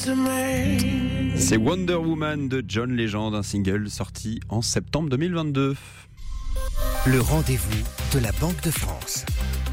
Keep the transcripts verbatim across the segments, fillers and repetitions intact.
C'est Wonder Woman de John Legend, un single sorti en septembre deux mille vingt-deux. Le rendez-vous de la Banque de France.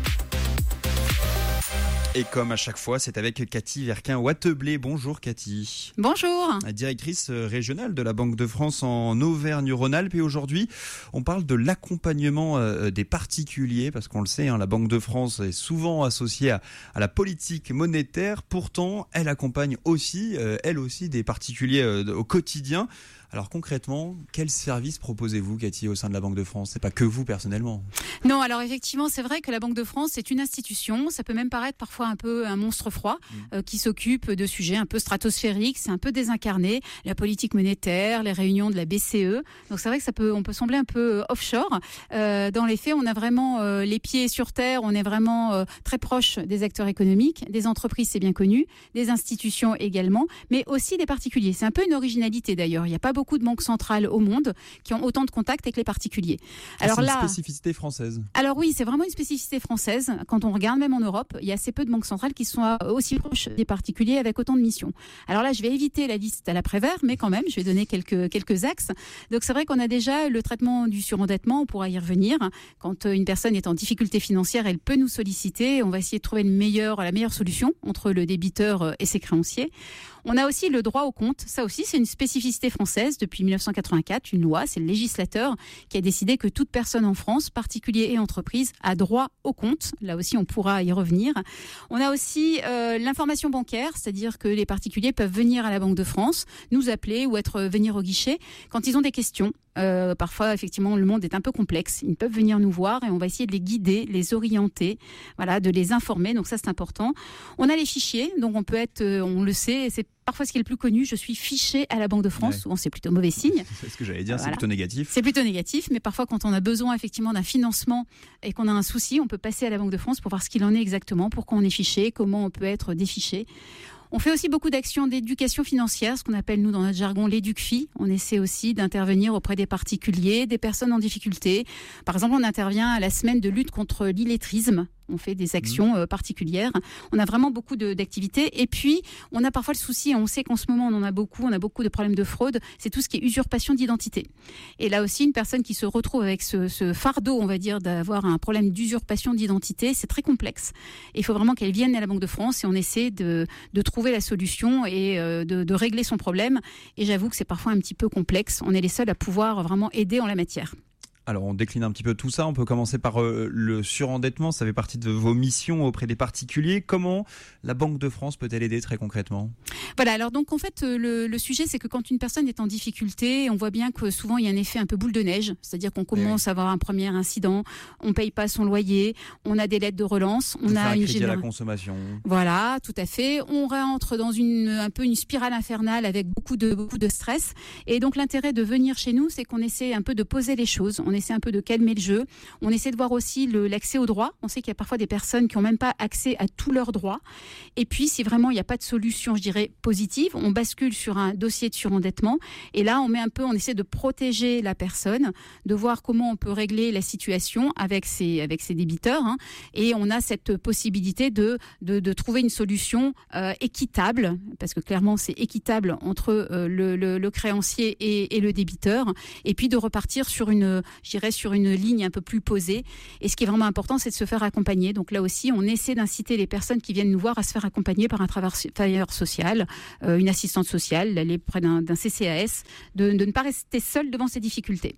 Et comme à chaque fois, c'est avec Cathy Verquin-Watteblé. Bonjour Cathy. Bonjour. Directrice régionale de la Banque de France en Auvergne-Rhône-Alpes. Et aujourd'hui, on parle de l'accompagnement des particuliers, parce qu'on le sait, hein, la Banque de France est souvent associée à, à la politique monétaire. Pourtant, elle accompagne aussi, euh, elle aussi, des particuliers euh, au quotidien. Alors concrètement, quels services proposez-vous, Cathy, au sein de la Banque de France ? C'est pas que vous personnellement. Non, alors effectivement, c'est vrai que la Banque de France, c'est une institution. Ça peut même paraître parfois un peu un monstre froid mmh. euh, qui s'occupe de sujets un peu stratosphériques. C'est un peu désincarné. La politique monétaire, les réunions de la B C E. Donc c'est vrai que ça peut, on peut sembler un peu offshore. Euh, dans les faits, on a vraiment euh, les pieds sur terre. On est vraiment euh, très proche des acteurs économiques, des entreprises, c'est bien connu, des institutions également, mais aussi des particuliers. C'est un peu une originalité d'ailleurs. Il n'y a pas beaucoup de banques centrales au monde qui ont autant de contacts avec les particuliers. Alors c'est une là, spécificité française. Alors oui, c'est vraiment une spécificité française. Quand on regarde même en Europe, il y a assez peu de banques centrales qui sont aussi proches des particuliers avec autant de missions. Alors là, je vais éviter la liste à l'après-vert, mais quand même, je vais donner quelques, quelques axes. Donc c'est vrai qu'on a déjà le traitement du surendettement, on pourra y revenir. Quand une personne est en difficulté financière, elle peut nous solliciter. On va essayer de trouver le meilleur, la meilleure solution entre le débiteur et ses créanciers. On a aussi le droit au compte. Ça aussi, c'est une spécificité française depuis dix-neuf cent quatre-vingt-quatre. Une loi, c'est le législateur qui a décidé que toute personne en France, particulier et entreprise, a droit au compte. Là aussi, on pourra y revenir. On a aussi euh, l'information bancaire, c'est-à-dire que les particuliers peuvent venir à la Banque de France, nous appeler ou être venir au guichet quand ils ont des questions. Euh, parfois, effectivement, le monde est un peu complexe. Ils peuvent venir nous voir et on va essayer de les guider, les orienter, voilà, de les informer. Donc ça, c'est important. On a les fichiers, donc on peut être, euh, on le sait, c'est parfois ce qui est le plus connu. Je suis fiché à la Banque de France. Ouais. Souvent, c'est plutôt mauvais signe. C'est ce que j'allais dire. Voilà. C'est plutôt négatif. C'est plutôt négatif, mais parfois, quand on a besoin effectivement d'un financement et qu'on a un souci, on peut passer à la Banque de France pour voir ce qu'il en est exactement, pourquoi on est fiché, comment on peut être défiché. On fait aussi beaucoup d'actions d'éducation financière, ce qu'on appelle, nous, dans notre jargon, l'éduc-fi. On essaie aussi d'intervenir auprès des particuliers, des personnes en difficulté. Par exemple, on intervient à la semaine de lutte contre l'illettrisme. On fait des actions euh, particulières. On a vraiment beaucoup de, d'activités. Et puis, on a parfois le souci, on sait qu'en ce moment, on en a beaucoup, on a beaucoup de problèmes de fraude, c'est tout ce qui est usurpation d'identité. Et là aussi, une personne qui se retrouve avec ce, ce fardeau, on va dire, d'avoir un problème d'usurpation d'identité, c'est très complexe. Et il faut vraiment qu'elle vienne à la Banque de France et on essaie de, de trouver la solution et euh, de, de régler son problème. Et j'avoue que c'est parfois un petit peu complexe. On est les seuls à pouvoir vraiment aider en la matière. Alors, on décline un petit peu tout ça. On peut commencer par euh, le surendettement. Ça fait partie de vos missions auprès des particuliers. Comment la Banque de France peut-elle aider très concrètement ? Voilà. Alors, donc, en fait, le, le sujet, c'est que quand une personne est en difficulté, on voit bien que souvent, il y a un effet un peu boule de neige. C'est-à-dire qu'on commence oui. à avoir un premier incident. On ne paye pas son loyer. On a des lettres de relance. On a une crédit général... à la consommation. Voilà, tout à fait. On rentre dans une, un peu une spirale infernale avec beaucoup de, beaucoup de stress. Et donc, l'intérêt de venir chez nous, c'est qu'on essaie un peu de poser les choses. On essaie un peu de calmer le jeu. On essaie de voir aussi le, l'accès aux droits. On sait qu'il y a parfois des personnes qui n'ont même pas accès à tous leurs droits. Et puis, si vraiment il n'y a pas de solution, je dirais, positive, on bascule sur un dossier de surendettement. Et là, on met un peu, on essaie de protéger la personne, de voir comment on peut régler la situation avec ses, avec ses débiteurs. Hein. Et on a cette possibilité de, de, de trouver une solution euh, équitable, parce que clairement, c'est équitable entre euh, le, le, le créancier et, et le débiteur. Et puis, de repartir sur une, je dirais, sur une ligne un peu plus posée. Et ce qui est vraiment important, c'est de se faire accompagner. Donc là aussi, on essaie d'inciter les personnes qui viennent nous voir à se faire accompagner par un travailleur social, euh, une assistante sociale, d'aller près d'un, d'un C C A S, de, de ne pas rester seul devant ces difficultés.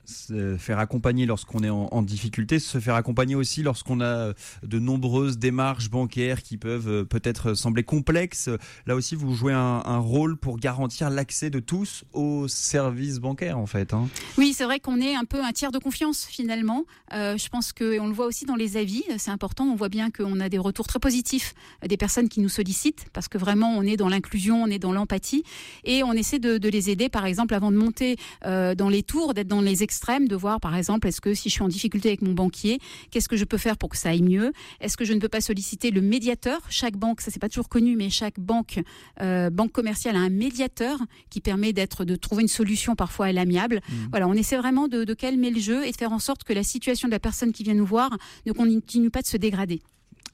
Se faire accompagner lorsqu'on est en, en difficulté, se faire accompagner aussi lorsqu'on a de nombreuses démarches bancaires qui peuvent peut-être sembler complexes. Là aussi, vous jouez un, un rôle pour garantir l'accès de tous aux services bancaires, en fait. Hein. Oui, c'est vrai qu'on est un peu un tiers de confiance, finalement. Euh, je pense qu'on le voit aussi dans les avis, c'est important. On voit bien qu'on a des retours très positifs des personnes qui nous sollicitent, parce que vraiment, on est dans l'inclusion, on est dans l'empathie, et on essaie de, de les aider, par exemple, avant de monter euh, dans les tours, d'être dans les extrêmes, de voir par exemple, est-ce que si je suis en difficulté avec mon banquier, qu'est-ce que je peux faire pour que ça aille mieux ? Est-ce que je ne peux pas solliciter le médiateur ? Chaque banque, ça c'est pas toujours connu, mais chaque banque, euh, banque commerciale a un médiateur qui permet d'être, de trouver une solution parfois à l'amiable. Mmh. Voilà, on essaie vraiment de, de calmer le jeu et de faire en sorte que la situation de la personne qui vient nous voir ne continue pas de se dégrader.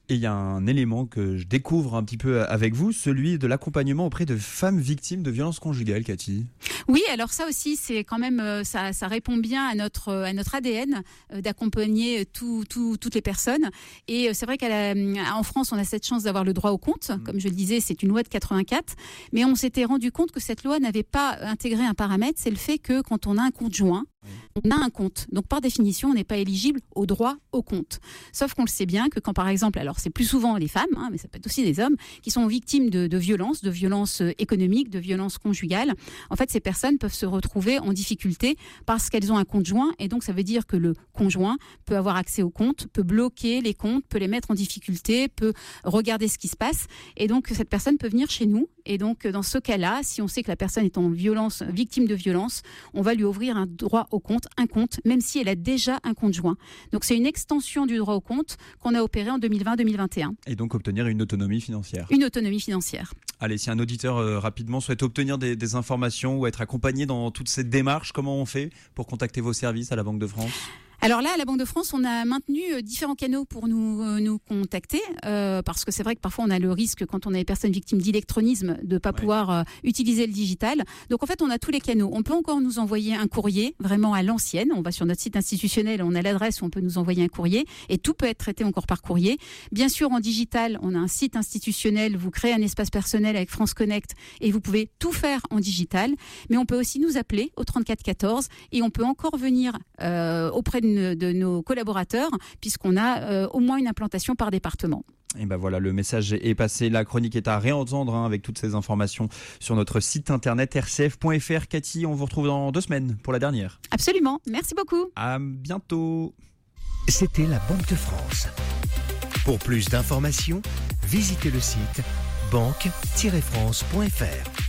Et il y a un élément que je découvre un petit peu avec vous, celui de l'accompagnement auprès de femmes victimes de violences conjugales, Cathy. Oui, alors ça aussi, c'est quand même, ça, ça répond bien à notre, à notre A D N euh, d'accompagner tout, tout, toutes les personnes. Et c'est vrai qu'en France, on a cette chance d'avoir le droit au compte. Mmh. Comme je le disais, c'est une loi de quatre-vingt-quatre. Mais on s'était rendu compte que cette loi n'avait pas intégré un paramètre, c'est le fait que quand on a un conjoint, on a un compte. Donc, par définition, on n'est pas éligible au droit au compte. Sauf qu'on le sait bien que quand, par exemple, alors c'est plus souvent les femmes, hein, mais ça peut être aussi des hommes, qui sont victimes de, de violences, de violences économiques, de violences conjugales, en fait, ces personnes peuvent se retrouver en difficulté parce qu'elles ont un conjoint. Et donc, ça veut dire que le conjoint peut avoir accès au compte, peut bloquer les comptes, peut les mettre en difficulté, peut regarder ce qui se passe. Et donc, cette personne peut venir chez nous. Et donc, dans ce cas-là, si on sait que la personne est en violence, victime de violence, on va lui ouvrir un droit au compte, un compte, même si elle a déjà un conjoint. Donc, c'est une extension du droit au compte qu'on a opéré en deux mille vingt deux mille vingt et un. Et donc, obtenir une autonomie financière. Une autonomie financière. Allez, si un auditeur euh, rapidement souhaite obtenir des, des informations ou être accompagné dans toute cette démarche, comment on fait pour contacter vos services à la Banque de France ? Alors là, à la Banque de France, on a maintenu différents canaux pour nous, euh, nous contacter, euh, parce que c'est vrai que parfois on a le risque, quand on est personne victime d'électronisme, de ne pas ouais. pouvoir euh, utiliser le digital. Donc en fait, on a tous les canaux. On peut encore nous envoyer un courrier, vraiment à l'ancienne. On va sur notre site institutionnel, on a l'adresse où on peut nous envoyer un courrier, et tout peut être traité encore par courrier. Bien sûr, en digital, on a un site institutionnel, vous créez un espace personnel avec France Connect, et vous pouvez tout faire en digital. Mais on peut aussi nous appeler au trente-quatre quatorze, et on peut encore venir euh, auprès de de nos collaborateurs, puisqu'on a euh, au moins une implantation par département. Et ben voilà, le message est passé. La chronique est à réentendre hein, avec toutes ces informations sur notre site internet r c f point f r. Cathy, on vous retrouve dans deux semaines pour la dernière. Absolument, merci beaucoup. À bientôt. C'était la Banque de France. Pour plus d'informations, visitez le site banque tiret france point f r.